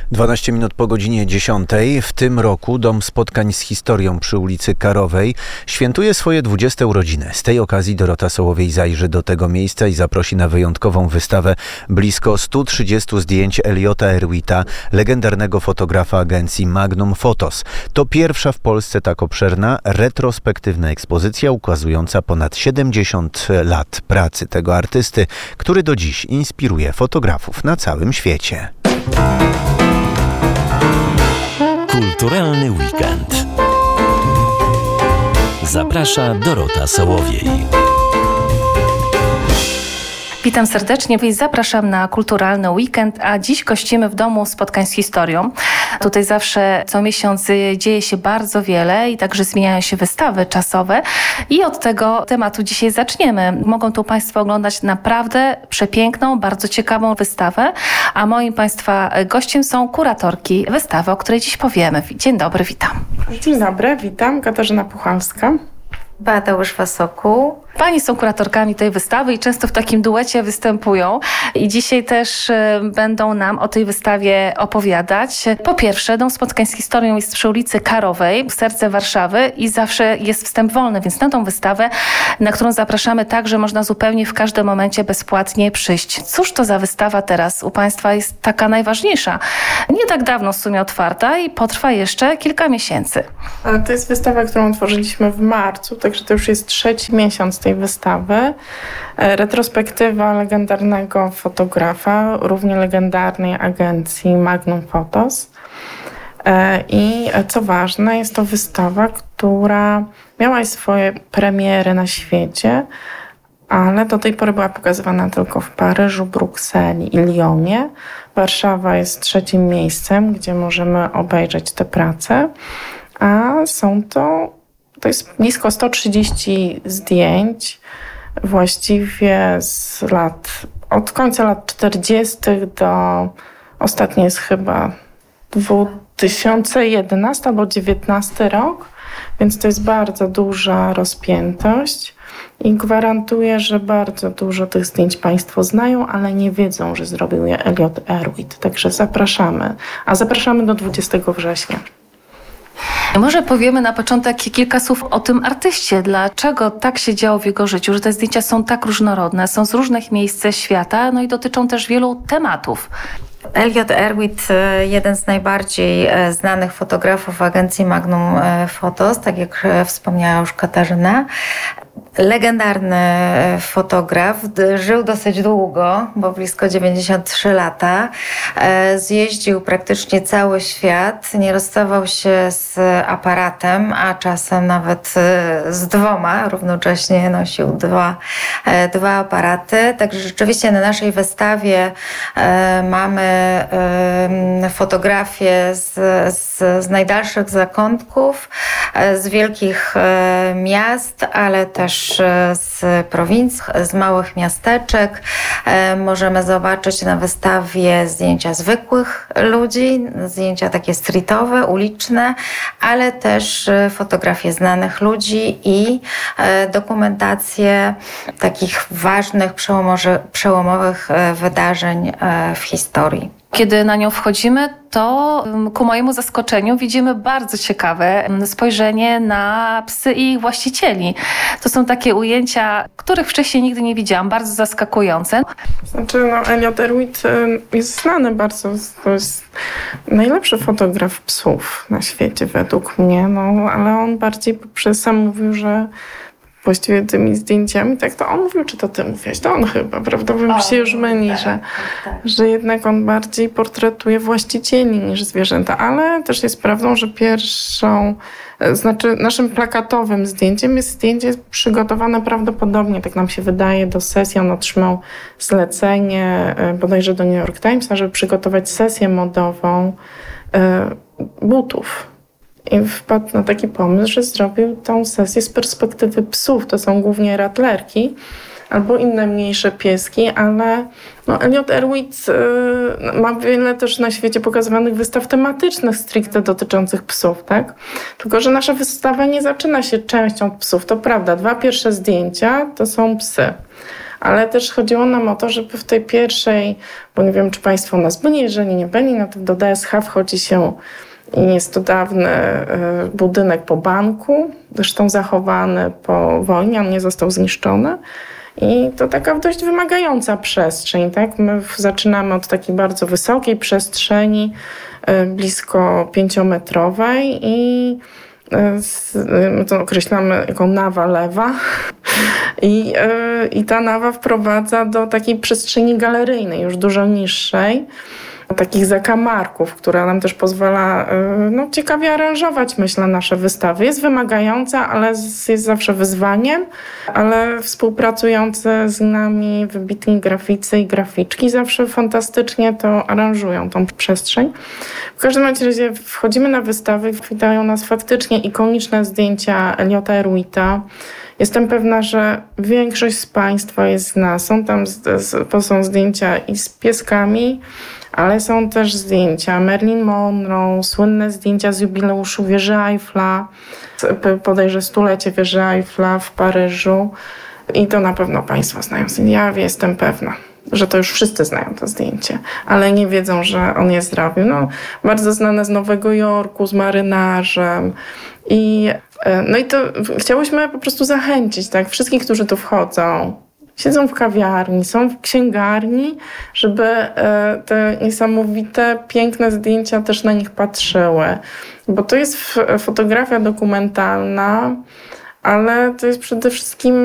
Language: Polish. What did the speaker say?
12 minut po godzinie 10. W tym roku Dom Spotkań z Historią przy ulicy Karowej świętuje swoje 20. urodziny. Z tej okazji Dorota Sołowiej zajrzy do tego miejsca i zaprosi na wyjątkową wystawę blisko 130 zdjęć Elliota Erwita, legendarnego fotografa agencji Magnum Photos. To pierwsza w Polsce tak obszerna, retrospektywna ekspozycja ukazująca ponad 70 lat pracy tego artysty, który do dziś inspiruje fotografów na całym świecie. Kulturalny weekend. Zaprasza Dorota Sołowiej. Witam serdecznie i zapraszam na Kulturalny Weekend, a dziś gościmy w Domu Spotkań z Historią. Tutaj zawsze co miesiąc dzieje się bardzo wiele i także zmieniają się wystawy czasowe i od tego tematu dzisiaj zaczniemy. Mogą tu Państwo oglądać naprawdę przepiękną, bardzo ciekawą wystawę, a moim Państwa gościem są kuratorki wystawy, o której dziś powiemy. Dzień dobry, witam. Dzień dobry, witam. Katarzyna Puchalska. Beata Łyżwa-Sokół. Pani są kuratorkami tej wystawy i często w takim duecie występują. I dzisiaj też będą nam o tej wystawie opowiadać. Po pierwsze, Dom Spotkań z Historią jest przy ulicy Karowej, w serce Warszawy i zawsze jest wstęp wolny, więc na tą wystawę, na którą zapraszamy także, można zupełnie w każdym momencie bezpłatnie przyjść. Cóż to za wystawa teraz u Państwa jest taka najważniejsza? Nie tak dawno w sumie otwarta i potrwa jeszcze kilka miesięcy. To jest wystawa, którą otworzyliśmy w marcu, także to już jest 3. miesiąc tej wystawy. Retrospektywa legendarnego fotografa, równie legendarnej agencji Magnum Photos. I co ważne, jest to wystawa, która miała swoje premiery na świecie, ale do tej pory była pokazywana tylko w Paryżu, Brukseli i Lyonie. Warszawa jest 3. miejscem, gdzie możemy obejrzeć te prace, a to jest blisko 130 zdjęć, właściwie od końca lat 40. do ostatniej jest chyba 2011 albo 2019 rok, więc to jest bardzo duża rozpiętość i gwarantuję, że bardzo dużo tych zdjęć Państwo znają, ale nie wiedzą, że zrobił je Elliot Erwitt. Także zapraszamy, a zapraszamy do 20 września. Może powiemy na początek kilka słów o tym artyście. Dlaczego tak się działo w jego życiu, że te zdjęcia są tak różnorodne, są z różnych miejsc świata, no i dotyczą też wielu tematów. Elliot Erwitt, jeden z najbardziej znanych fotografów agencji Magnum Photos, tak jak wspomniała już Katarzyna. Legendarny fotograf, żył dosyć długo, bo blisko 93 lata. Zjeździł praktycznie cały świat, nie rozstawał się z aparatem, a czasem nawet z 2, równocześnie nosił dwa aparaty. Także rzeczywiście na naszej wystawie mamy fotografie z najdalszych zakątków, z wielkich miast, ale też z prowincji, z małych miasteczek. Możemy zobaczyć na wystawie zdjęcia zwykłych ludzi, zdjęcia takie streetowe, uliczne, ale też fotografie znanych ludzi i dokumentacje takich ważnych, przełomowych wydarzeń w historii. Kiedy na nią wchodzimy, to ku mojemu zaskoczeniu widzimy bardzo ciekawe spojrzenie na psy i ich właścicieli. To są takie ujęcia, których wcześniej nigdy nie widziałam, bardzo zaskakujące. Elliot Erwitt jest znany bardzo, to jest najlepszy fotograf psów na świecie według mnie, ale on bardziej sam mówił, że właściwie tymi zdjęciami, tak to on mówił, czy to ty mówiłaś? To on chyba, prawda? Bo mi się już myli, że jednak on bardziej portretuje właścicieli niż zwierzęta, ale też jest prawdą, że naszym plakatowym zdjęciem jest zdjęcie przygotowane prawdopodobnie, tak nam się wydaje, do sesji. On otrzymał zlecenie bodajże do New York Timesa, żeby przygotować sesję modową butów. I wpadł na taki pomysł, że zrobił tą sesję z perspektywy psów. To są głównie ratlerki albo inne mniejsze pieski, ale Elliot Erwitt ma wiele też na świecie pokazywanych wystaw tematycznych stricte dotyczących psów, tak? Tylko że nasza wystawa nie zaczyna się częścią psów. To prawda, 2 pierwsze zdjęcia to są psy. ale też chodziło nam o to, żeby w tej pierwszej, bo nie wiem, czy Państwo nas byli, jeżeli nie byli, no to do DSH wchodzi się i jest to dawny budynek po banku, zresztą zachowany po wojnie, on nie został zniszczony. I to taka dość wymagająca przestrzeń, tak? My zaczynamy od takiej bardzo wysokiej przestrzeni, blisko 5-metrowej i my to określamy jako nawa lewa. I ta nawa wprowadza do takiej przestrzeni galeryjnej, już dużo niższej, takich zakamarków, która nam też pozwala ciekawie aranżować, myślę, nasze wystawy. Jest wymagająca, ale jest zawsze wyzwaniem, ale współpracujące z nami wybitni graficy i graficzki zawsze fantastycznie to aranżują, tą przestrzeń. W każdym razie wchodzimy na wystawy, witają nas faktycznie ikoniczne zdjęcia Eliota Erwita. Jestem pewna, że większość z Państwa je zna. Są tam są zdjęcia i z pieskami, ale są też zdjęcia Marilyn Monroe, słynne zdjęcia z jubileuszu wieży Eiffla, bodajże 100-lecie wieży Eiffla w Paryżu. I to na pewno Państwo znają. Ja jestem pewna, że to już wszyscy znają to zdjęcie, ale nie wiedzą, że on je zrobił. Bardzo znane z Nowego Jorku, z marynarzem. I to chciałyśmy po prostu zachęcić, tak, wszystkich, którzy tu wchodzą, siedzą w kawiarni, są w księgarni, żeby te niesamowite, piękne zdjęcia też na nich patrzyły. Bo to jest fotografia dokumentalna, ale to jest przede wszystkim